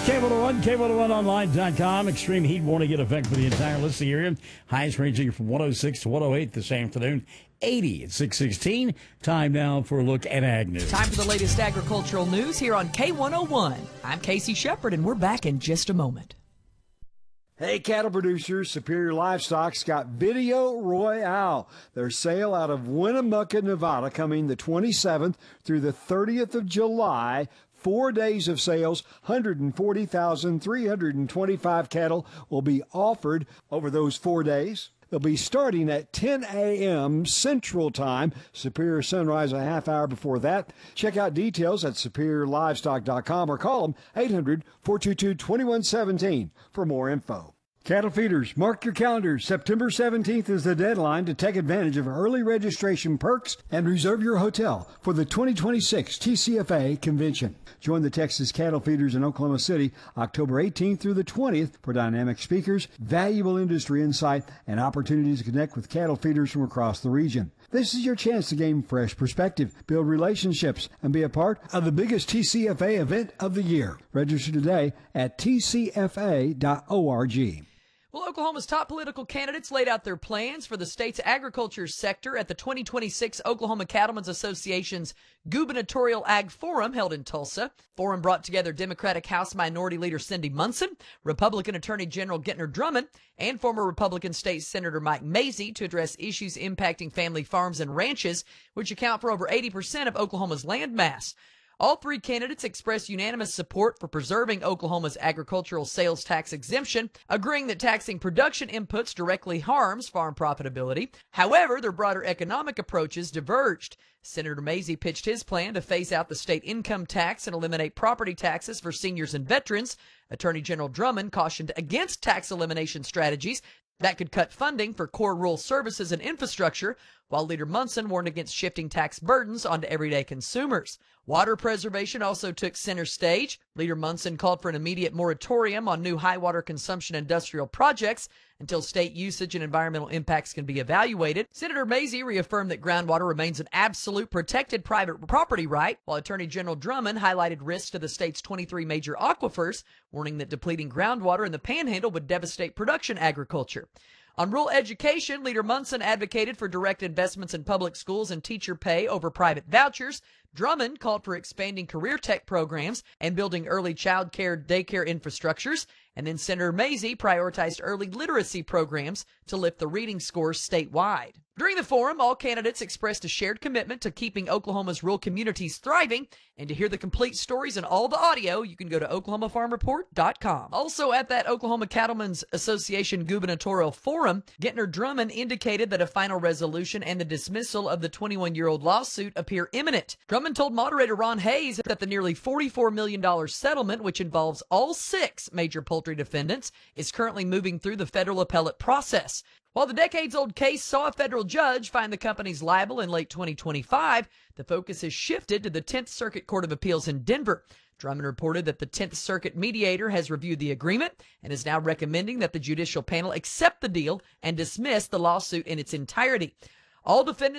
K101, K101online.com. Extreme heat warning in effect for the entire listening area. Highs ranging from 106 to 108 this afternoon. 80 at 6:16. Time now for a look at Ag News. Time for the latest agricultural news here on K101. I'm Casey Shepard, and we're back in just a moment. Hey, cattle producers, Superior Livestock's got Video Royale, their sale out of Winnemucca, Nevada, coming the 27th through the 30th of July. 4 days of sales, 140,325 cattle will be offered over those 4 days. They'll be starting at 10 a.m. Central Time. Superior Sunrise a half hour before that. Check out details at superiorlivestock.com or call them 800-422-2117 for more info. Cattle feeders, mark your calendars. September 17th is the deadline to take advantage of early registration perks and reserve your hotel for the 2026 TCFA convention. Join the Texas cattle feeders in Oklahoma City October 18th through the 20th for dynamic speakers, valuable industry insight, and opportunities to connect with cattle feeders from across the region. This is your chance to gain fresh perspective, build relationships, and be a part of the biggest TCFA event of the year. Register today at tcfa.org. Well, Oklahoma's top political candidates laid out their plans for the state's agriculture sector at the 2026 Oklahoma Cattlemen's Association's Gubernatorial Ag Forum held in Tulsa. Forum brought together Democratic House Minority Leader Cindy Munson, Republican Attorney General Gentner Drummond, and former Republican State Senator Mike Mazie to address issues impacting family farms and ranches, which account for over 80% of Oklahoma's land mass. All three candidates expressed unanimous support for preserving Oklahoma's agricultural sales tax exemption, agreeing that taxing production inputs directly harms farm profitability. However, their broader economic approaches diverged. Senator Mazie pitched his plan to phase out the state income tax and eliminate property taxes for seniors and veterans. Attorney General Drummond cautioned against tax elimination strategies that could cut funding for core rural services and infrastructure, while Leader Munson warned against shifting tax burdens onto everyday consumers. Water preservation also took center stage. Leader Munson called for an immediate moratorium on new high water consumption industrial projects until state usage and environmental impacts can be evaluated. Senator Mazie reaffirmed that groundwater remains an absolute protected private property right, while Attorney General Drummond highlighted risks to the state's 23 major aquifers, warning that depleting groundwater in the panhandle would devastate production agriculture. On rural education, Leader Munson advocated for direct investments in public schools and teacher pay over private vouchers. Drummond called for expanding career tech programs and building early child care daycare infrastructures. And then Senator Mazie prioritized early literacy programs to lift the reading scores statewide. During the forum, all candidates expressed a shared commitment to keeping Oklahoma's rural communities thriving. And to hear the complete stories and all the audio, you can go to OklahomaFarmReport.com. Also at that Oklahoma Cattlemen's Association Gubernatorial Forum, Gentner Drummond indicated that a final resolution and the dismissal of the 21-year-old lawsuit appear imminent. Drummond told moderator Ron Hayes that the nearly $44 million settlement, which involves all 6 major poultry defendants, is currently moving through the federal appellate process. While the decades-old case saw a federal judge find the companies liable in late 2025, the focus has shifted to the 10th Circuit Court of Appeals in Denver. Drummond reported that the 10th Circuit mediator has reviewed the agreement and is now recommending that the judicial panel accept the deal and dismiss the lawsuit in its entirety. All defendants